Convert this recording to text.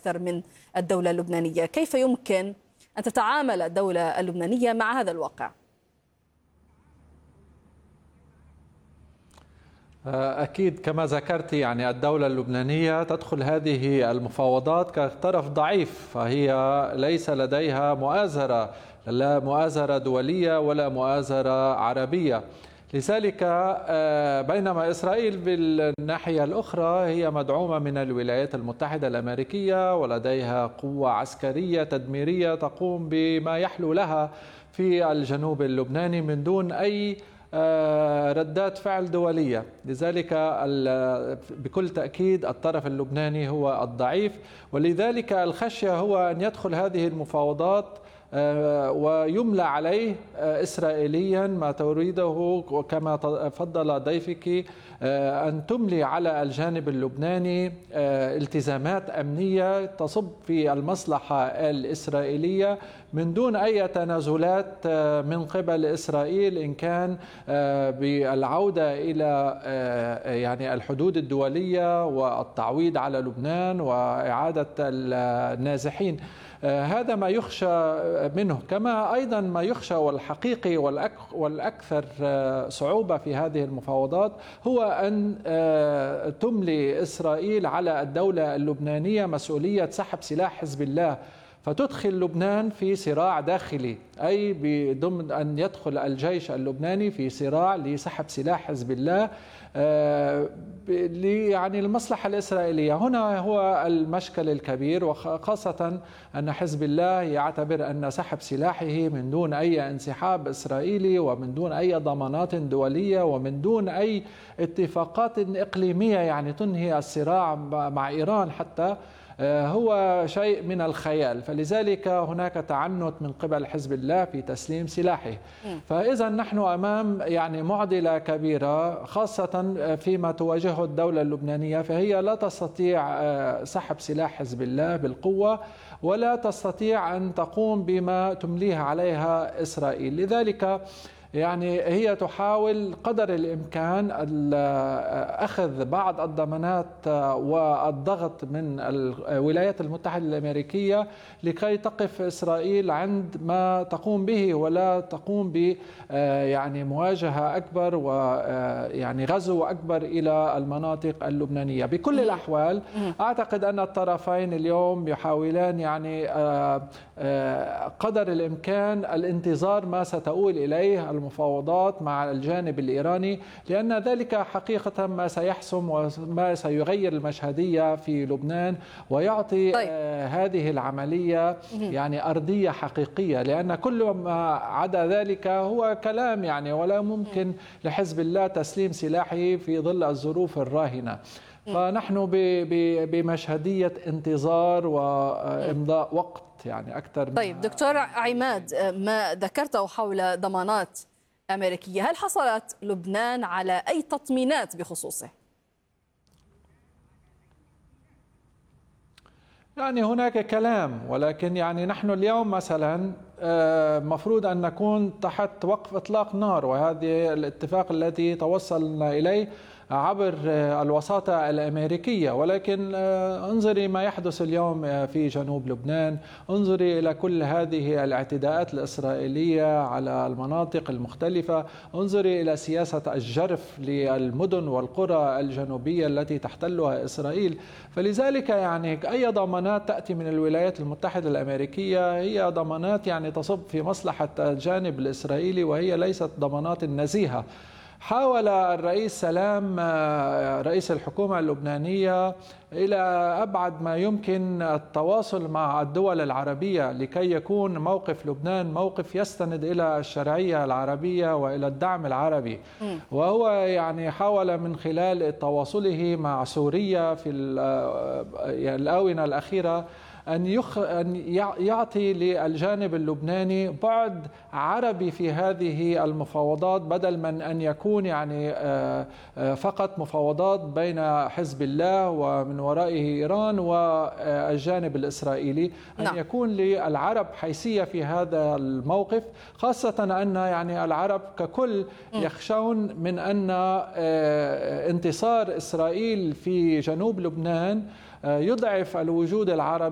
أكثر من الدولة اللبنانية. كيف يمكن أن تتعامل الدولة اللبنانية مع هذا الواقع؟ أكيد كما ذكرت يعني الدولة اللبنانية تدخل هذه المفاوضات كطرف ضعيف، فهي ليس لديها مؤازرة، لا مؤازرة دولية ولا مؤازرة عربية. لذلك بينما إسرائيل بالناحية الأخرى هي مدعومة من الولايات المتحدة الأمريكية ولديها قوة عسكرية تدميرية تقوم بما يحلو لها في الجنوب اللبناني من دون أي ردات فعل دولية. لذلك بكل تأكيد الطرف اللبناني هو الضعيف، ولذلك الخشية هو أن يدخل هذه المفاوضات ويملى عليه إسرائيليا ما تريده، كما فضل ضيفك أن تملي على الجانب اللبناني التزامات أمنية تصب في المصلحة الإسرائيلية من دون أي تنازلات من قبل إسرائيل، إن كان بالعودة إلى يعني الحدود الدولية والتعويض على لبنان وإعادة النازحين. هذا ما يخشى منه، كما أيضا ما يخشى والحقيقي والأكثر صعوبة في هذه المفاوضات هو أن تملي إسرائيل على الدولة اللبنانية مسؤولية سحب سلاح حزب الله، فتدخل لبنان في صراع داخلي، أي بضمن أن يدخل الجيش اللبناني في صراع لسحب سلاح حزب الله يعني المصلحة الإسرائيلية. هنا هو المشكل الكبير، وخاصة أن حزب الله يعتبر أن سحب سلاحه من دون أي انسحاب إسرائيلي ومن دون أي ضمانات دولية ومن دون أي اتفاقات إقليمية يعني تنهي الصراع مع إيران حتى هو شيء من الخيال. فلذلك هناك تعنت من قبل حزب الله في تسليم سلاحه. فإذا نحن أمام يعني معضلة كبيرة، خاصة فيما تواجهه الدولة اللبنانية، فهي لا تستطيع سحب سلاح حزب الله بالقوة ولا تستطيع أن تقوم بما تمليه عليها إسرائيل. لذلك يعني هي تحاول قدر الإمكان أخذ بعض الضمانات والضغط من الولايات المتحدة الأمريكية لكي تقف إسرائيل عند ما تقوم به، ولا تقوم ب يعني مواجهة أكبر ويعني غزو أكبر إلى المناطق اللبنانية. بكل الأحوال أعتقد أن الطرفين اليوم يحاولان يعني قدر الإمكان الانتظار ما ستؤول إليه المفاوضات مع الجانب الإيراني، لأن ذلك حقيقة ما سيحسم وما سيغير المشهدية في لبنان ويعطي هذه العملية يعني أرضية حقيقية، لأن كل ما عدا ذلك هو كلام يعني، ولا ممكن لحزب الله تسليم سلاحه في ظل الظروف الراهنة. فنحن بمشهدية انتظار وإمضاء وقت يعني أكثر. طيب دكتور عماد، ما ذكرته حول ضمانات أمريكية، هل حصلت لبنان على أي تطمينات بخصوصه؟ يعني هناك كلام، ولكن يعني نحن اليوم مثلا مفروض أن نكون تحت وقف إطلاق نار، وهذه الاتفاق الذي توصلنا إليه عبر الوساطة الأمريكية. ولكن انظري ما يحدث اليوم في جنوب لبنان، انظري إلى كل هذه الاعتداءات الإسرائيلية على المناطق المختلفة، انظري إلى سياسة الجرف للمدن والقرى الجنوبية التي تحتلها إسرائيل. فلذلك يعني أي ضمانات تأتي من الولايات المتحدة الأمريكية هي ضمانات يعني تصب في مصلحة الجانب الإسرائيلي، وهي ليست ضمانات نزيهة. حاول الرئيس سلام رئيس الحكومة اللبنانية إلى أبعد ما يمكن التواصل مع الدول العربية لكي يكون موقف لبنان موقف يستند إلى الشرعية العربية وإلى الدعم العربي. وهو يعني حاول من خلال تواصله مع سوريا في الآونة الأخيرة أن يعطي للجانب اللبناني بعد عربي في هذه المفاوضات، بدل من أن يكون يعني فقط مفاوضات بين حزب الله ومن ورائه إيران والجانب الإسرائيلي، أن يكون للعرب حيثية في هذا الموقف، خاصة أن يعني العرب ككل يخشون من أن انتصار إسرائيل في جنوب لبنان يضعف الوجود العربي